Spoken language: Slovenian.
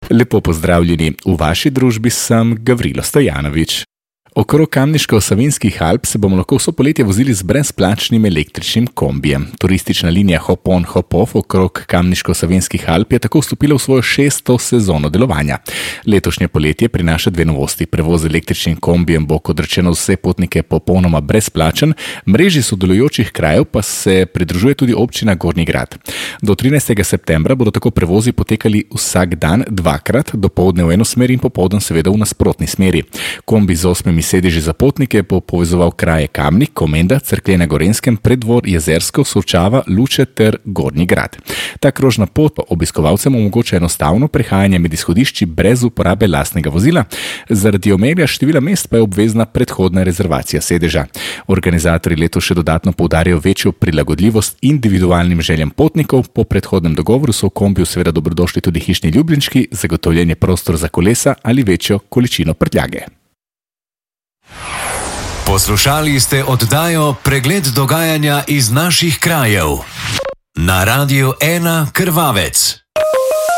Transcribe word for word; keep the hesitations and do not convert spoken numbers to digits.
Lepo pozdravljeni, v vaši družbi sem Gavrilo Stojanovič. Okrog Kamniško-Savinjskih Alp se bomo lahko vso poletje vozili z brezplačnim električnim kombijem. Turistična linija Hop on Hop off okrog Kamniško-Savinjskih Alp je tako vstopila v svojo šesto sezono delovanja. Letošnje poletje prinaša dve novosti. Prevoz z električnim kombijem bo, kot rečeno, vse potnike popolnoma brezplačen, mreži sodelujočih krajev pa se pridružuje tudi občina Gornji Grad. Do trinajstega septembra bodo tako prevozi potekali vsak dan dvakrat, dopoldne v eno smer in popoldan seveda v nasprotni smeri. Kombi z osmimi sedeži za potnike bo povezoval kraje Kamnik, Komenda, Cerklje na Gorenjskem, Preddvor, Jezersko, Solčava, Luče ter Gornji Grad. Ta krožna pot pa obiskovalcem omogoča enostavno prehajanje med izhodišči brez uporabe lastnega vozila. Zaradi omejitve števila mest pa je obvezna predhodna rezervacija sedeža. Organizatorji letos še dodatno poudarjajo večjo prilagodljivost individualnim željam potnikov. Po predhodnem dogovoru so v kombiju seveda dobrodošli tudi hišni ljubljenčki, zagotovljen je prostor za kolesa ali večjo količino prtljage. Poslušali ste oddajo Pregled dogajanja iz naših krajev na Radiu ena Krvavec.